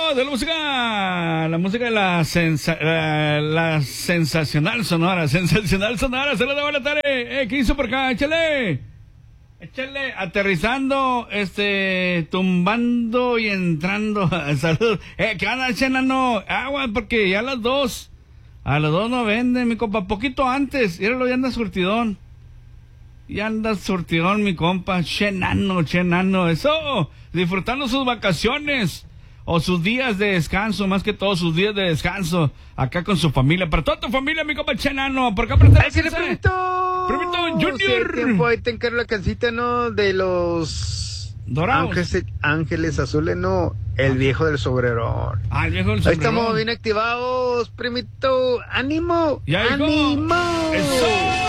de la música de la sensacional sonora. Sensacional sonora. Saludos, buenas tardes. ¿Qué hizo por acá? Échale, aterrizando, tumbando y entrando. Salud. ¿Qué onda, Chenano? Agua, porque ya a las 2 no venden, mi compa. Poquito antes, míralo, ya anda surtidón. Mi compa. Chenano. Eso, disfrutando sus vacaciones. O sus días de descanso, más que todo sus días de descanso. Acá con su familia. Para toda tu familia, mi compa Chenano. Por acá, ¡Ay, sí, primito Junior! Sí, tiempo ahí te encargo la cancita, ¿no? De los... Dorados. Ángeles Azules, ¿no? El viejo del sombrerón. El viejo del sombrerón. Ahí estamos bien activados, primito. ¡Ánimo! ¡Ánimo! ¡Ánimo! ¡Eso!